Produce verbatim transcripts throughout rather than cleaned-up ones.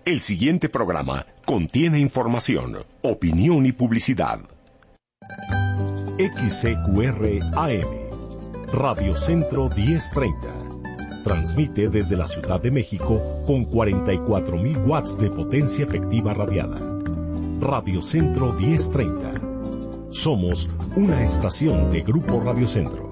El siguiente programa contiene información, opinión y publicidad. X C Q R A M, Radio Centro diez treinta. Transmite desde la Ciudad de México con cuarenta y cuatro mil watts de potencia efectiva radiada. Radio Centro diez treinta. Somos una estación de Grupo Radio Centro.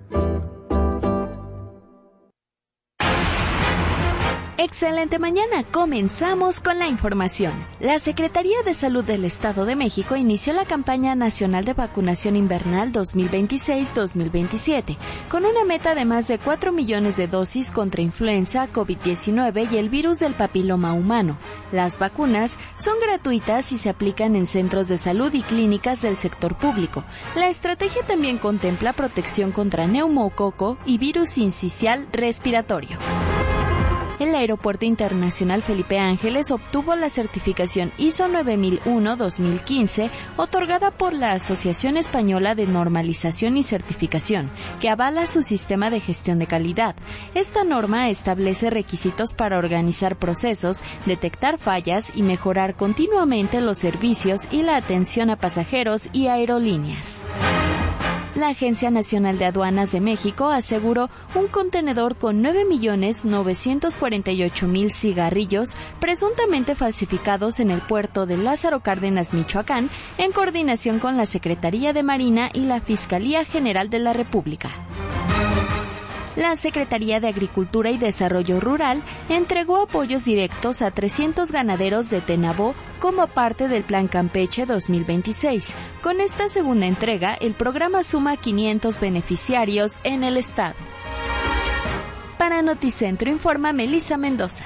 Excelente mañana, comenzamos con la información. La Secretaría de Salud del Estado de México inició la campaña nacional de vacunación invernal dos mil veintiséis dos mil veintisiete, con una meta de más de cuatro millones de dosis contra influenza, COVID diecinueve y el virus del papiloma humano. Las vacunas son gratuitas y se aplican en centros de salud y clínicas del sector público. La estrategia también contempla protección contra neumococo y virus sincicial respiratorio. El Aeropuerto Internacional Felipe Ángeles obtuvo la certificación I S O nueve mil uno dos mil quince, otorgada por la Asociación Española de Normalización y Certificación, que avala su sistema de gestión de calidad. Esta norma establece requisitos para organizar procesos, detectar fallas y mejorar continuamente los servicios y la atención a pasajeros y aerolíneas. La Agencia Nacional de Aduanas de México aseguró un contenedor con nueve millones novecientos cuarenta y ocho mil cigarrillos presuntamente falsificados en el puerto de Lázaro Cárdenas, Michoacán, en coordinación con la Secretaría de Marina y la Fiscalía General de la República. La Secretaría de Agricultura y Desarrollo Rural entregó apoyos directos a trescientos ganaderos de Tenabo como parte del Plan Campeche dos mil veintiséis. Con esta segunda entrega, el programa suma quinientos beneficiarios en el estado. Para Noticentro informa Melissa Mendoza.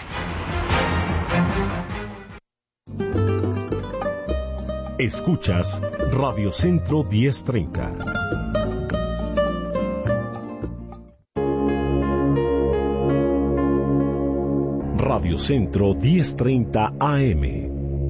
Escuchas Radio Centro diez treinta. Radio Centro diez treinta A M.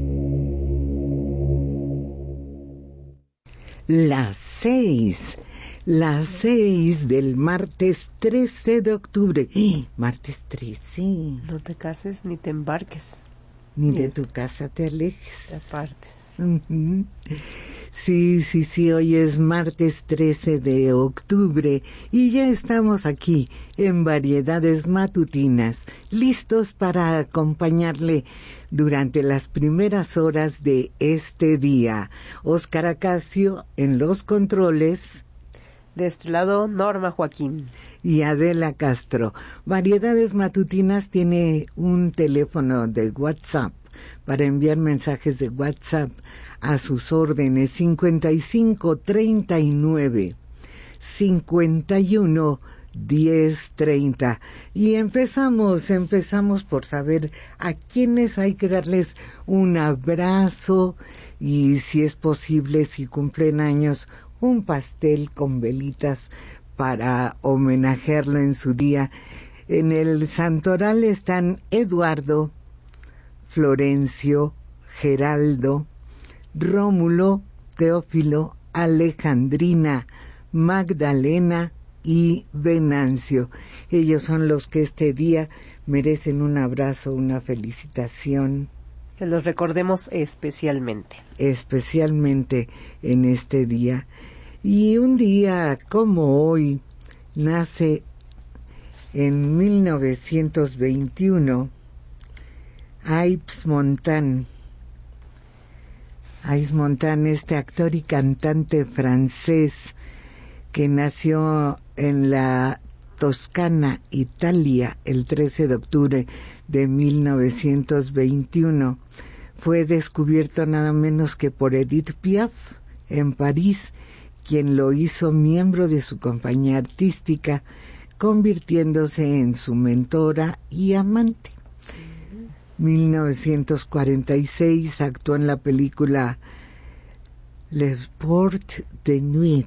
Las seis, las seis del martes trece de octubre. ¡Eh! Martes trece. No te cases ni te embarques. Ni de tu casa te alejes. Te apartes. Uh-huh. Sí, sí, sí, hoy es martes trece de octubre y ya estamos aquí en Variedades Matutinas, listos para acompañarle durante las primeras horas de este día. Óscar Acacio en los controles. De este lado, Norma Joaquín. Y Adela Castro. Variedades Matutinas tiene un teléfono de WhatsApp para enviar mensajes de WhatsApp a sus órdenes: cincuenta y cinco treinta y nueve cincuenta y uno diez treinta. Y empezamos, empezamos por saber a quienes hay que darles un abrazo y, si es posible, si cumplen años, un pastel con velitas para homenajearlo en su día. En el santoral están Eduardo, Florencio, Geraldo, Rómulo, Teófilo, Alejandrina, Magdalena y Venancio. Ellos son los que este día merecen un abrazo, una felicitación. Que los recordemos especialmente. Especialmente en este día. Y un día como hoy nace en mil novecientos veintiuno Yves Montand. Yves Montand, este actor y cantante francés que nació en la Toscana, Italia, el trece de octubre de mil novecientos veintiuno, fue descubierto nada menos que por Edith Piaf en París, quien lo hizo miembro de su compañía artística, convirtiéndose en su mentora y amante. mil novecientos cuarenta y seis actuó en la película Le Sport de Nuit.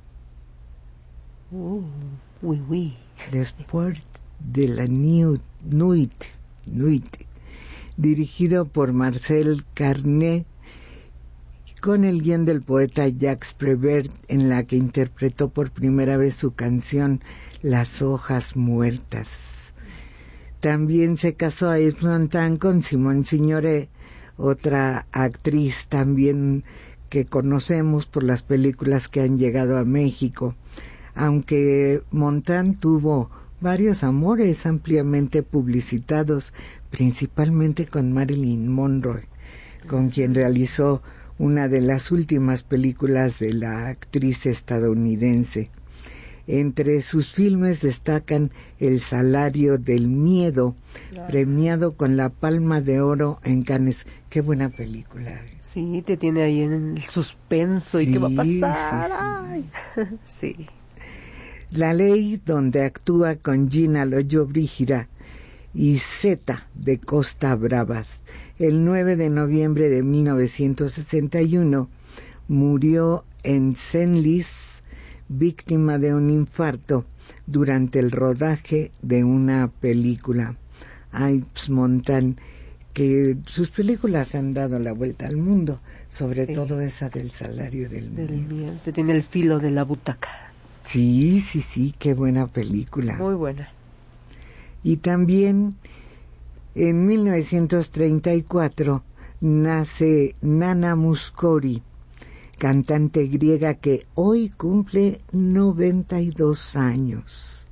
Uh, oui, oui. Le Sport de la Nuit, Nuit, Nuit, dirigido por Marcel Carné, con el guión del poeta Jacques Prévert, en la que interpretó por primera vez su canción Las hojas muertas. También se casó a Yves Montand con Simone Signoret, otra actriz también que conocemos por las películas que han llegado a México, aunque Montand tuvo varios amores ampliamente publicitados, principalmente con Marilyn Monroe, con quien realizó una de las últimas películas de la actriz estadounidense. Entre sus filmes destacan El salario del miedo, claro, premiado con la Palma de Oro en Cannes. Qué buena película. Sí, te tiene ahí en el suspenso. Sí, y qué va a pasar. Sí, sí. Sí. La ley, donde actúa con Gina Lollobrigida y Zeta de Costa Bravas. El nueve de noviembre de mil novecientos sesenta y uno murió en Senlis, víctima de un infarto durante el rodaje de una película. Yves Montand, que sus películas han dado la vuelta al mundo, sobre sí. todo esa del salario del, del miedo. miedo. Te tiene el filo de la butaca. Sí, sí, sí, qué buena película. Muy buena. Y también en mil novecientos treinta y cuatro nace Nana Mouskouri, cantante griega que hoy cumple noventa y dos años.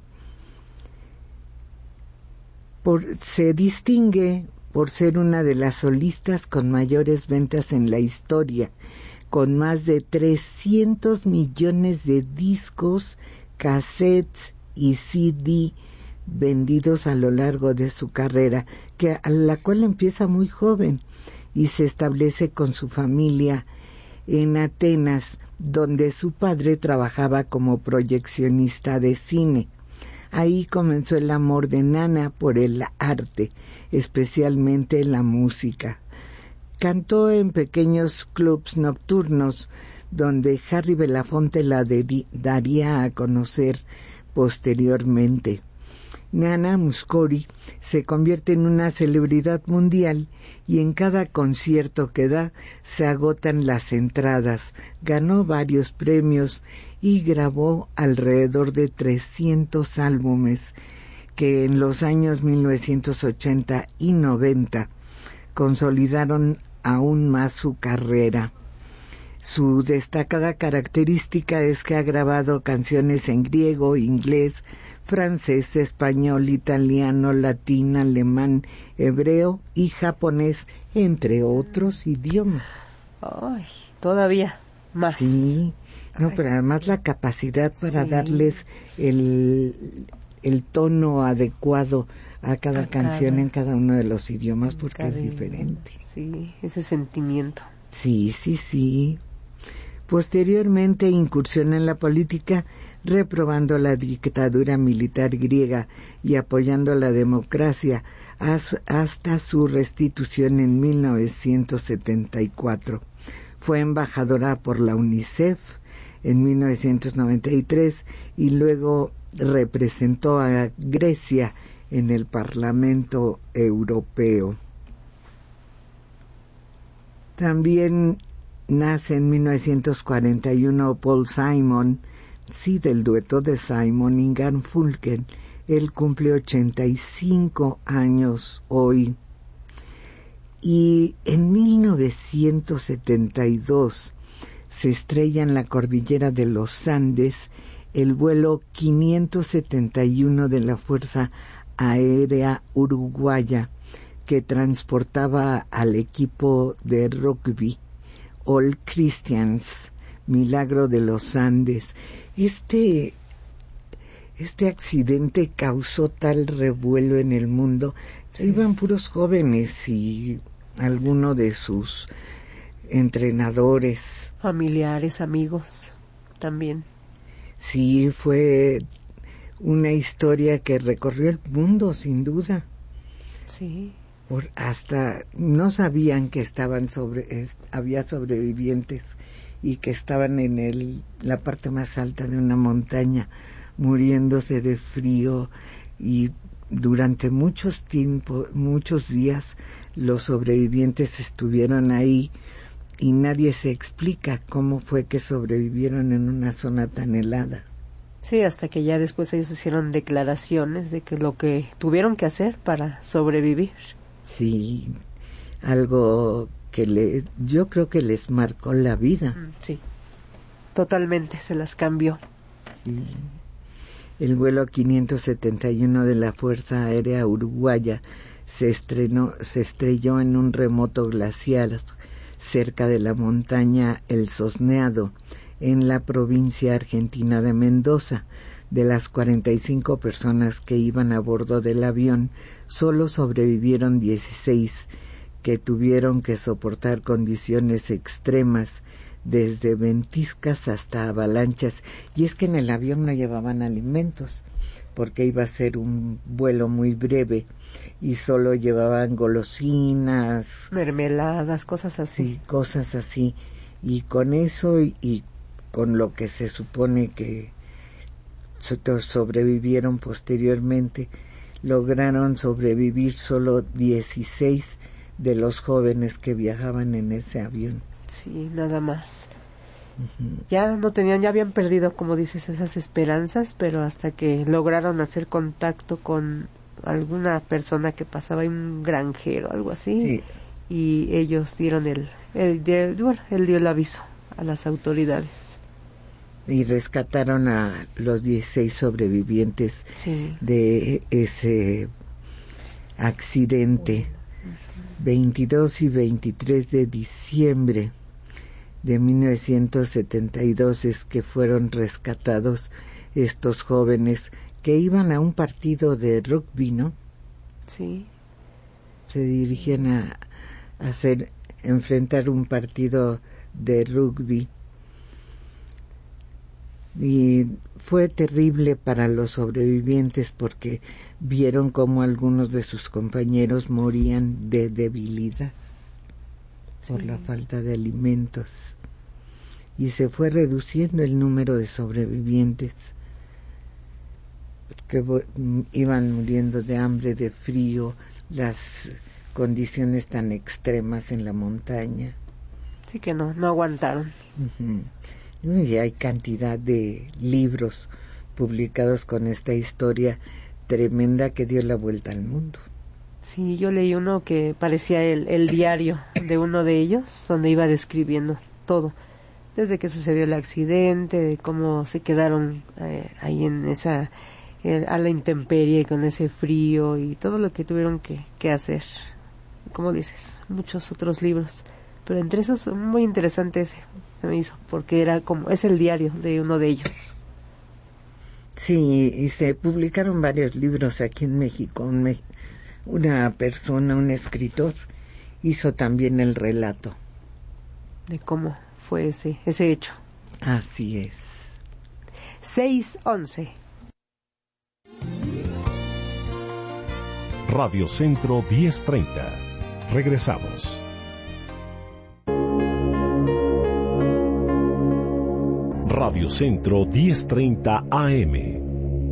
Por, se distingue por ser una de las solistas con mayores ventas en la historia, con más de trescientos millones de discos, cassettes y C D vendidos a lo largo de su carrera, que a la cual empieza muy joven y se establece con su familia en Atenas, donde su padre trabajaba como proyeccionista de cine. Ahí comenzó el amor de Nana por el arte, especialmente la música. Cantó en pequeños clubs nocturnos, donde Harry Belafonte la de- daría a conocer posteriormente. Nana Mouskouri se convierte en una celebridad mundial y en cada concierto que da se agotan las entradas. Ganó varios premios y grabó alrededor de trescientos álbumes que en los años mil novecientos ochenta y noventa consolidaron aún más su carrera. Su destacada característica es que ha grabado canciones en griego, inglés, francés, español, italiano, latín, alemán, hebreo y japonés, entre otros idiomas. Ay, todavía más. Sí, no, Ay. pero además la capacidad para sí. darles el, el tono adecuado a cada a canción cada, en cada uno de los idiomas, porque es diferente. Sí, ese sentimiento. Sí, sí, sí. Posteriormente incursiona en la política, reprobando la dictadura militar griega y apoyando la democracia hasta su restitución en mil novecientos setenta y cuatro. Fue embajadora por la UNICEF en mil novecientos noventa y tres y luego representó a Grecia en el Parlamento Europeo. También nace en mil novecientos cuarenta y uno Paul Simon, sí, del dueto de Simon y Garfunkel. Él cumple ochenta y cinco años hoy. Y en mil novecientos setenta y dos se estrella en la cordillera de los Andes el vuelo quinientos setenta y uno de la Fuerza Aérea Uruguaya, que transportaba al equipo de rugby All Christians, Milagro de los Andes. Este, este accidente causó tal revuelo en el mundo. Sí. Iban puros jóvenes y alguno de sus entrenadores. Familiares, amigos, también. Sí, fue una historia que recorrió el mundo, sin duda. Sí. Por hasta no sabían que estaban sobre es, había sobrevivientes y que estaban en el la parte más alta de una montaña muriéndose de frío, y durante muchos tiempo, muchos días los sobrevivientes estuvieron ahí y nadie se explica cómo fue que sobrevivieron en una zona tan helada. Sí, hasta que ya después ellos hicieron declaraciones de que lo que tuvieron que hacer para sobrevivir. Sí, algo que le, yo creo que les marcó la vida. Sí, totalmente, se las cambió. Sí. El vuelo quinientos setenta y uno de la Fuerza Aérea Uruguaya se estrenó, se estrelló en un remoto glaciar cerca de la montaña El Sosneado, en la provincia argentina de Mendoza. De las cuarenta y cinco personas que iban a bordo del avión, solo sobrevivieron dieciséis, que tuvieron que soportar condiciones extremas, desde ventiscas hasta avalanchas. Y es que en el avión no llevaban alimentos, porque iba a ser un vuelo muy breve, y solo llevaban golosinas, mermeladas, cosas así. Sí, cosas así. Y con eso y, y con lo que se supone que sobrevivieron posteriormente, lograron sobrevivir solo dieciséis de los jóvenes que viajaban en ese avión. Sí, nada más. Uh-huh. Ya no tenían, ya habían perdido, como dices, esas esperanzas, pero hasta que lograron hacer contacto con alguna persona que pasaba, un granjero, algo así, sí. Y ellos dieron el, el, el, bueno, él dio el aviso a las autoridades. Y rescataron a los dieciséis sobrevivientes sí. de ese accidente. Uh-huh. veintidós y veintitrés de diciembre de mil novecientos setenta y dos es que fueron rescatados estos jóvenes que iban a un partido de rugby, ¿no? Sí. Se dirigían a, a hacer, enfrentar un partido de rugby. Y fue terrible para los sobrevivientes porque vieron cómo algunos de sus compañeros morían de debilidad sí. por la falta de alimentos, y se fue reduciendo el número de sobrevivientes porque iban muriendo de hambre, de frío, las condiciones tan extremas en la montaña. Sí, que no, no aguantaron. Uh-huh. Y hay cantidad de libros publicados con esta historia tremenda que dio la vuelta al mundo. Sí, yo leí uno que parecía el, el diario de uno de ellos, donde iba describiendo todo, desde que sucedió el accidente, de cómo se quedaron eh, ahí en esa, eh, a la intemperie, con ese frío y todo lo que tuvieron que, que hacer. Como dices, muchos otros libros, pero entre esos muy interesante ese se me hizo, porque era como, es el diario de uno de ellos. Sí, y se publicaron varios libros aquí en México. Un me- una persona, un escritor, hizo también el relato de cómo fue ese, ese hecho. Así es. seis once. Radio Centro diez treinta. Regresamos. Radio Centro diez treinta A M.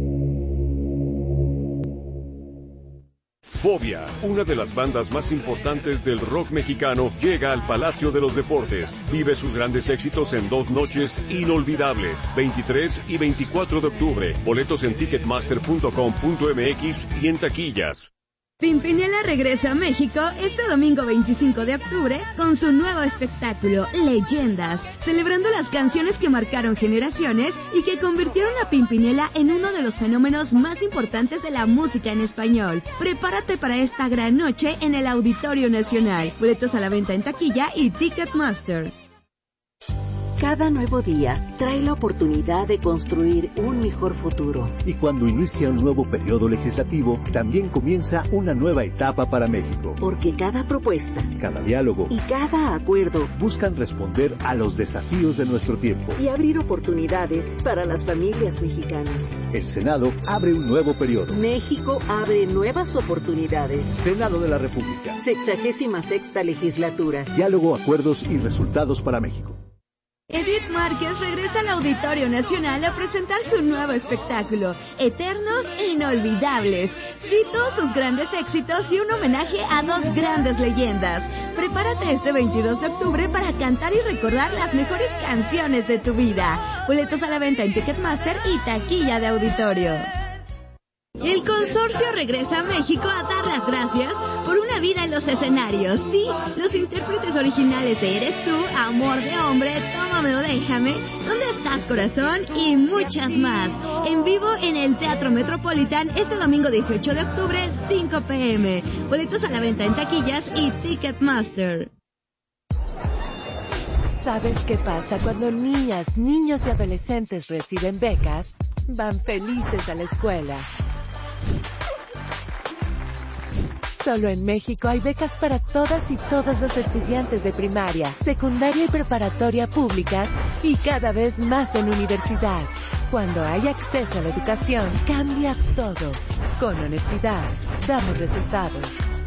Fobia, una de las bandas más importantes del rock mexicano, llega al Palacio de los Deportes. Vive sus grandes éxitos en dos noches inolvidables, veintitrés y veinticuatro de octubre. Boletos en ticketmaster punto com punto m x y en taquillas. Pimpinela regresa a México este domingo veinticinco de octubre con su nuevo espectáculo, Leyendas, celebrando las canciones que marcaron generaciones y que convirtieron a Pimpinela en uno de los fenómenos más importantes de la música en español. Prepárate para esta gran noche en el Auditorio Nacional. Boletos a la venta en taquilla y Ticketmaster. Cada nuevo día trae la oportunidad de construir un mejor futuro. Y cuando inicia un nuevo periodo legislativo, también comienza una nueva etapa para México. Porque cada propuesta, cada diálogo y cada acuerdo buscan responder a los desafíos de nuestro tiempo y abrir oportunidades para las familias mexicanas. El Senado abre un nuevo periodo. México abre nuevas oportunidades. Senado de la República. Sexagésima sexta legislatura. Diálogo, acuerdos y resultados para México. Edith Márquez regresa al Auditorio Nacional a presentar su nuevo espectáculo, Eternos e Inolvidables. Cito sus grandes éxitos y un homenaje a dos grandes leyendas. Prepárate este veintidós de octubre para cantar y recordar las mejores canciones de tu vida. Boletos a la venta en Ticketmaster y taquilla de auditorio. El consorcio regresa a México a dar las gracias por una vida en los escenarios. Sí, los intérpretes originales de Eres Tú, Amor de Hombre, Tómame o Déjame, ¿Dónde estás, corazón? Y muchas más. En vivo en el Teatro Metropolitan este domingo dieciocho de octubre, cinco p m Boletos a la venta en taquillas y Ticketmaster. ¿Sabes qué pasa cuando niñas, niños y adolescentes reciben becas? Van felices a la escuela. Solo en México hay becas para todas y todos los estudiantes de primaria, secundaria y preparatoria públicas y cada vez más en universidad. Cuando hay acceso a la educación, cambia todo. Con honestidad, damos resultados.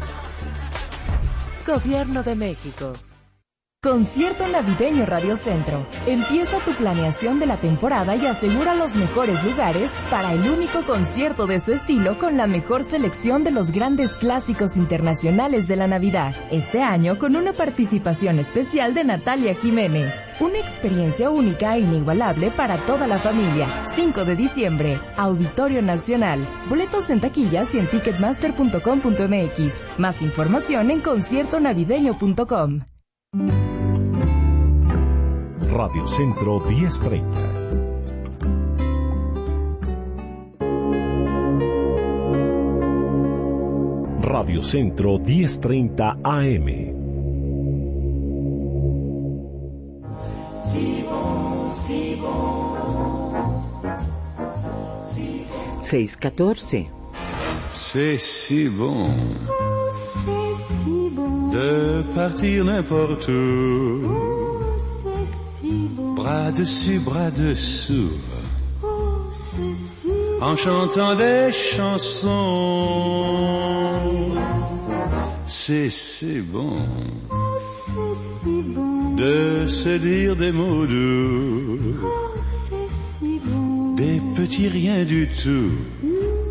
Gobierno de México. Concierto Navideño Radio Centro. Empieza tu planeación de la temporada y asegura los mejores lugares para el único concierto de su estilo con la mejor selección de los grandes clásicos internacionales de la Navidad. Este año con una participación especial de Natalia Jiménez. Una experiencia única e inigualable para toda la familia. cinco de diciembre, Auditorio Nacional. Boletos en taquillas y en ticketmaster punto com punto m x. Más información en concierto navideño punto com. Radio Centro diez treinta. Radio Centro diez treinta A M. seis catorce. C'est si bon de partir n'importe où. Bras dessus, bras dessous, en chantant des chansons. C'est si bon de se dire des mots doux, des petits riens du tout.